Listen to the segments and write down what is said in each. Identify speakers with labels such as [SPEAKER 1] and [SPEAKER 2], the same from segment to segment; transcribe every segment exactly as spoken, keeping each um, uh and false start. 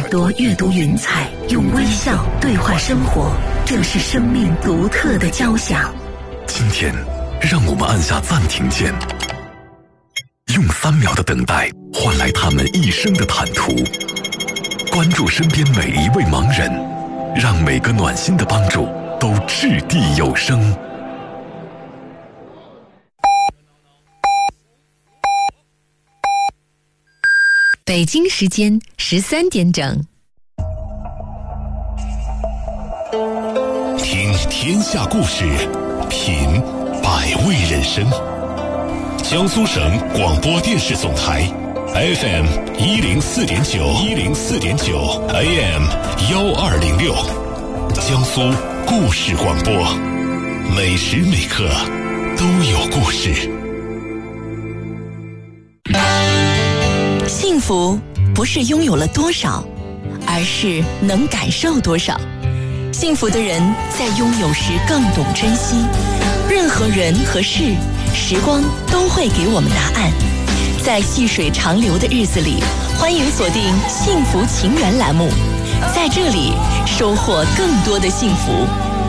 [SPEAKER 1] 耳朵阅读云彩，用微笑对话生活，这是生命独特的交响。
[SPEAKER 2] 今天让我们按下暂停键，用三秒的等待换来他们一生的坦途。关注身边每一位盲人，让每个暖心的帮助都掷地有声。
[SPEAKER 3] 北京时间十三点整，
[SPEAKER 4] 听天下故事，品百味人生。江苏省广播电视总台 F M 一零四点九，一零四点九 A M 幺二零六，江苏故事广播，每时每刻都有故事。
[SPEAKER 5] 幸福不是拥有了多少，而是能感受多少。幸福的人在拥有时更懂珍惜。任何人和事，时光都会给我们答案。在细水长流的日子里，欢迎锁定幸福情缘栏目，在这里收获更多的幸福。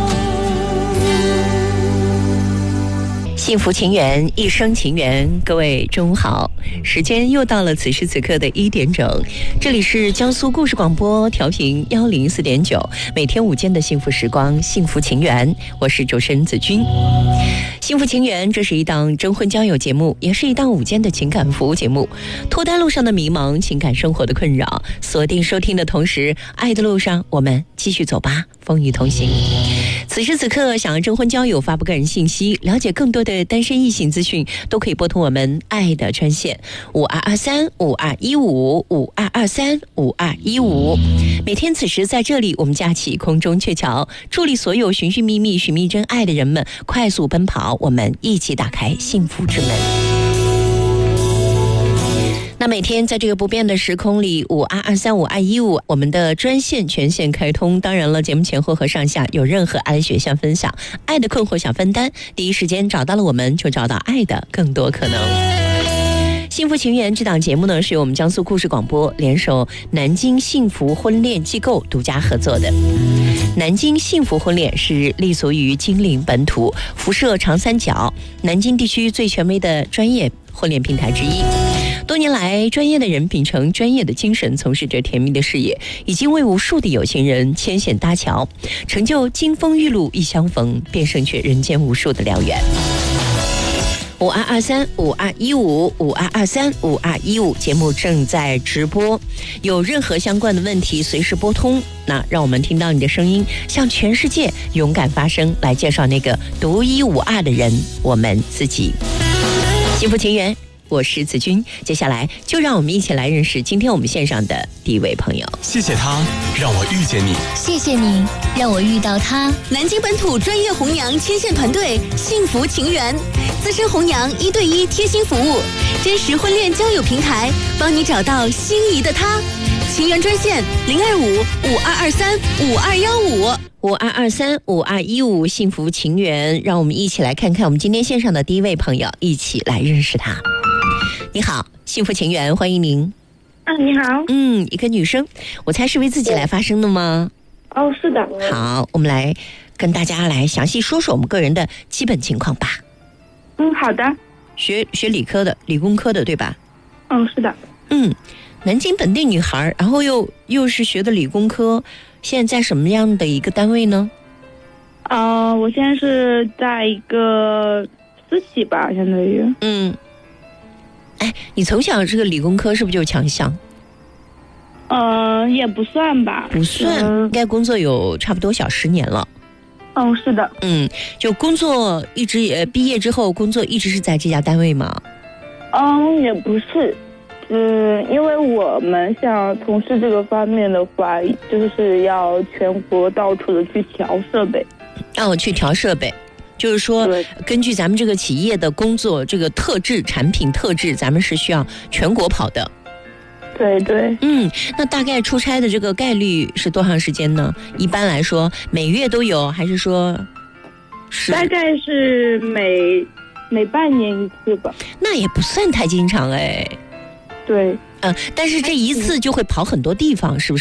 [SPEAKER 6] 幸福情缘，一生情缘。各位中午好，时间又到了此时此刻的一点整，这里是江苏故事广播，调频幺零四点九，每天午间的幸福时光，幸福情缘，我是主持人子君。幸福情缘，这是一档征婚交友节目，也是一档午间的情感服务节目。脱单路上的迷茫，情感生活的困扰，锁定收听的同时，爱的路上我们继续走吧，风雨同行。此时此刻，想要征婚交友、发布个人信息、了解更多的单身异性资讯，都可以拨通我们爱的专线五二二三五二一五五二二三五二一五。每天此时在这里，我们架起空中鹊桥，助力所有寻寻觅觅、寻觅真爱的人们快速奔跑，我们一起打开幸福之门。那每天在这个不变的时空里，五二二三五二一五，我们的专线全线开通。当然了，节目前后和上下有任何爱的选项分享，爱的困惑想分担，第一时间找到了我们，就找到爱的更多可能。幸福情缘这档节目呢，是由我们江苏故事广播联手南京幸福婚恋机构独家合作的。南京幸福婚恋是隶属于金陵本土，辐射长三角，南京地区最权威的专业婚恋平台之一。多年来，专业的人秉承专业的精神，从事着甜蜜的事业，已经为无数的有情人牵线搭桥，成就金风玉露一相逢，便胜却人间无数的良缘。五二二三五二一五五二二三五二一五，节目正在直播，有任何相关的问题随时拨通。那让我们听到你的声音，向全世界勇敢发声，来介绍那个独一无二的人，我们自己。幸福情缘，我是子君，接下来就让我们一起来认识今天我们线上的第一位朋友。
[SPEAKER 4] 谢谢他让我遇见你，
[SPEAKER 7] 谢谢你让我遇到他。
[SPEAKER 5] 南京本土专业红娘牵线团队，幸福情缘，资深红娘一对一贴心服务，真实婚恋交友平台，帮你找到心仪的他。情缘专线零二五五二二三五二幺五
[SPEAKER 6] 五二二三五二一五，幸福情缘，让我们一起来看看我们今天线上的第一位朋友，一起来认识他。你好，幸福情缘，欢迎您。
[SPEAKER 8] 啊，你好。
[SPEAKER 6] 嗯，一个女生，我猜是为自己来发声的吗？
[SPEAKER 8] 哦，是的。
[SPEAKER 6] 好，我们来跟大家来详细说说我们个人的基本情况吧。
[SPEAKER 8] 嗯，好的。
[SPEAKER 6] 学学理科的，理工科的，对吧？
[SPEAKER 8] 嗯，是的。
[SPEAKER 6] 嗯，南京本地女孩，然后又又是学的理工科，现在在什么样的一个单位呢？
[SPEAKER 8] 呃，我现在是在一个私企吧，相当于。
[SPEAKER 6] 嗯。哎，你从小这个理工科是不是就是强项？
[SPEAKER 8] 呃，也不算吧。
[SPEAKER 6] 不算，应该工作有差不多小十年了。
[SPEAKER 8] 哦，是的。
[SPEAKER 6] 嗯，就工作一直也毕业之后，工作一直是在这家单位吗？
[SPEAKER 8] 嗯，也不是。嗯，因为我们想从事这个方面的话，就是要全国到处的去调设备。
[SPEAKER 6] 哦，去调设备。就是说，根据咱们这个企业的工作，这个特质产品特质，咱们是需要全国跑的。
[SPEAKER 8] 对对。
[SPEAKER 6] 嗯，那大概出差的这个概率是多长时间呢？一般来说，每月都有，还是说是？
[SPEAKER 8] 大概是每每半年一次吧。
[SPEAKER 6] 那也不算太经常哎。
[SPEAKER 8] 对。
[SPEAKER 6] 嗯，但是这一次就会跑很多地方，是不是？